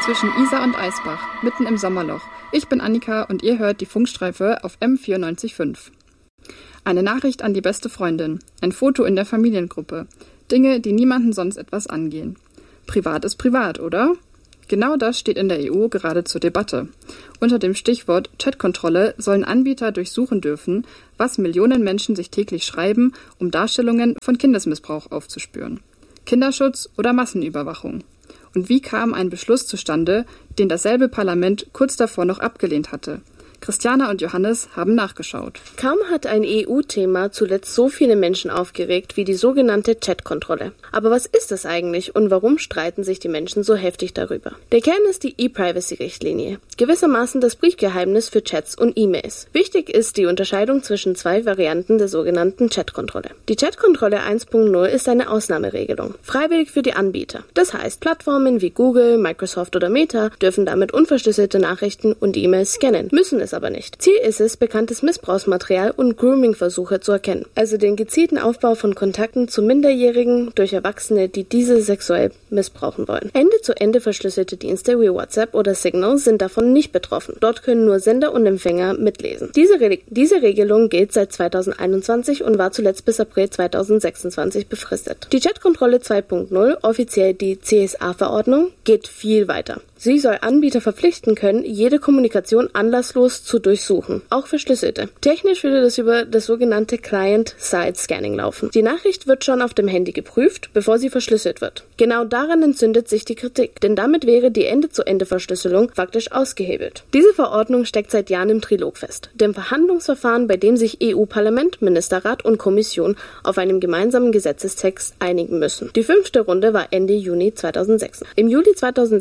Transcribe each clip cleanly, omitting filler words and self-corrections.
zwischen Isar und Eisbach, mitten im Sommerloch. Ich bin Annika und ihr hört die Funkstreife auf M94.5. Eine Nachricht an die beste Freundin, ein Foto in der Familiengruppe. Dinge, die niemanden sonst etwas angehen. Privat ist privat, oder? Genau das steht in der EU gerade zur Debatte. Unter dem Stichwort Chatkontrolle sollen Anbieter durchsuchen dürfen, was Millionen Menschen sich täglich schreiben, um Darstellungen von Kindesmissbrauch aufzuspüren. Kinderschutz oder Massenüberwachung? Und wie kam ein Beschluss zustande, den dasselbe Parlament kurz davor noch abgelehnt hatte? Christiana und Johannes haben nachgeschaut. Kaum hat ein EU-Thema zuletzt so viele Menschen aufgeregt wie die sogenannte Chat-Kontrolle. Aber was ist das eigentlich und warum streiten sich die Menschen so heftig darüber? Der Kern ist die E-Privacy-Richtlinie, gewissermaßen das Briefgeheimnis für Chats und E-Mails. Wichtig ist die Unterscheidung zwischen zwei Varianten der sogenannten Chat-Kontrolle. Die Chat-Kontrolle 1.0 ist eine Ausnahmeregelung, freiwillig für die Anbieter. Das heißt, Plattformen wie Google, Microsoft oder Meta dürfen damit unverschlüsselte Nachrichten und E-Mails scannen, müssen es aber nicht. Ziel ist es, bekanntes Missbrauchsmaterial und Grooming-Versuche zu erkennen, also den gezielten Aufbau von Kontakten zu Minderjährigen durch Erwachsene, die diese sexuell missbrauchen wollen. Ende-zu-Ende verschlüsselte Dienste wie WhatsApp oder Signal sind davon nicht betroffen. Dort können nur Sender und Empfänger mitlesen. Diese Regelung gilt seit 2021 und war zuletzt bis April 2026 befristet. Die Chatkontrolle 2.0, offiziell die CSA-Verordnung, geht viel weiter. Sie soll Anbieter verpflichten können, jede Kommunikation anlasslos zu durchsuchen, auch verschlüsselte. Technisch würde das über das sogenannte Client-Side-Scanning laufen. Die Nachricht wird schon auf dem Handy geprüft, bevor sie verschlüsselt wird. Genau daran entzündet sich die Kritik, denn damit wäre die Ende-zu-Ende-Verschlüsselung faktisch ausgehebelt. Diese Verordnung steckt seit Jahren im Trilog fest, dem Verhandlungsverfahren, bei dem sich EU-Parlament, Ministerrat und Kommission auf einem gemeinsamen Gesetzestext einigen müssen. Die 5. Runde war Ende Juni 2006. Im Juli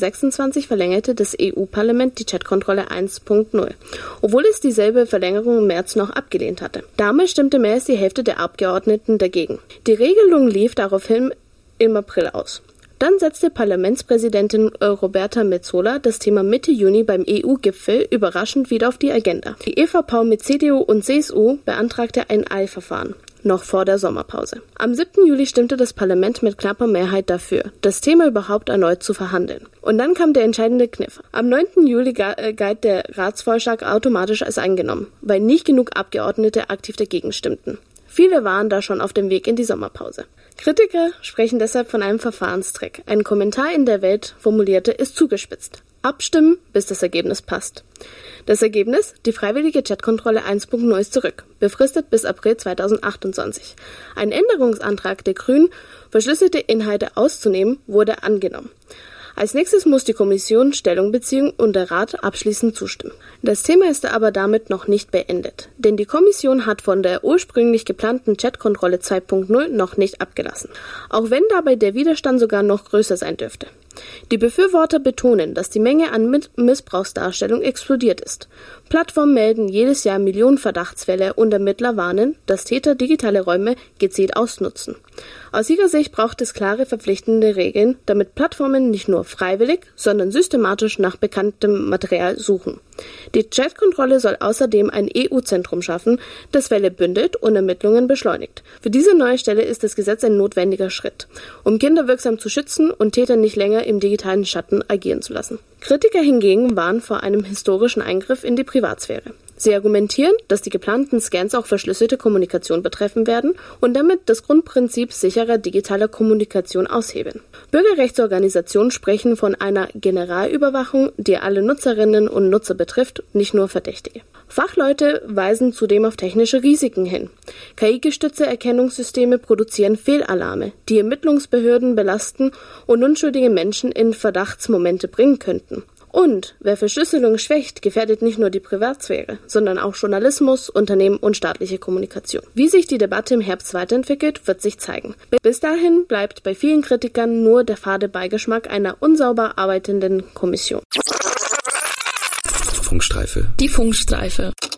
2026 verlängerte das EU-Parlament die Chatkontrolle 1.0, obwohl es dieselbe Verlängerung im März noch abgelehnt hatte. Damals stimmte mehr als die Hälfte der Abgeordneten dagegen. Die Regelung lief daraufhin im April aus. Dann setzte Parlamentspräsidentin Roberta Metsola das Thema Mitte Juni beim EU-Gipfel überraschend wieder auf die Agenda. Die EVP mit CDU und CSU beantragte ein Eilverfahren. Noch vor der Sommerpause. Am 7. Juli stimmte das Parlament mit knapper Mehrheit dafür, das Thema überhaupt erneut zu verhandeln. Und dann kam der entscheidende Kniff. Am 9. Juli galt der Ratsvorschlag automatisch als angenommen, weil nicht genug Abgeordnete aktiv dagegen stimmten. Viele waren da schon auf dem Weg in die Sommerpause. Kritiker sprechen deshalb von einem Verfahrenstrick. Ein Kommentar in der Welt formulierte, ist zugespitzt. Abstimmen, bis das Ergebnis passt. Das Ergebnis? Die freiwillige Chatkontrolle 1.0 ist zurück, befristet bis April 2028. Ein Änderungsantrag der Grünen, verschlüsselte Inhalte auszunehmen, wurde angenommen. Als nächstes muss die Kommission Stellung beziehen und der Rat abschließend zustimmen. Das Thema ist aber damit noch nicht beendet, denn die Kommission hat von der ursprünglich geplanten Chatkontrolle 2.0 noch nicht abgelassen, auch wenn dabei der Widerstand sogar noch größer sein dürfte. Die Befürworter betonen, dass die Menge an Missbrauchsdarstellung explodiert ist. Plattformen melden jedes Jahr Millionen Verdachtsfälle und Ermittler warnen, dass Täter digitale Räume gezielt ausnutzen. Aus ihrer Sicht braucht es klare verpflichtende Regeln, damit Plattformen nicht nur freiwillig, sondern systematisch nach bekanntem Material suchen. Die Chatkontrolle soll außerdem ein EU-Zentrum schaffen, das Fälle bündelt und Ermittlungen beschleunigt. Für diese neue Stelle ist das Gesetz ein notwendiger Schritt, um Kinder wirksam zu schützen und Täter nicht länger im digitalen Schatten agieren zu lassen. Kritiker hingegen warnen vor einem historischen Eingriff in die Privatsphäre. Sie argumentieren, dass die geplanten Scans auch verschlüsselte Kommunikation betreffen werden und damit das Grundprinzip sicherer digitaler Kommunikation aushebeln. Bürgerrechtsorganisationen sprechen von einer Generalüberwachung, die alle Nutzerinnen und Nutzer betrifft, nicht nur Verdächtige. Fachleute weisen zudem auf technische Risiken hin. KI-gestützte Erkennungssysteme produzieren Fehlalarme, die Ermittlungsbehörden belasten und unschuldige Menschen in Verdachtsmomente bringen könnten. Und wer Verschlüsselung schwächt, gefährdet nicht nur die Privatsphäre, sondern auch Journalismus, Unternehmen und staatliche Kommunikation. Wie sich die Debatte im Herbst weiterentwickelt, wird sich zeigen. Bis dahin bleibt bei vielen Kritikern nur der fade Beigeschmack einer unsauber arbeitenden Kommission. Funkstreife. Die Funkstreife.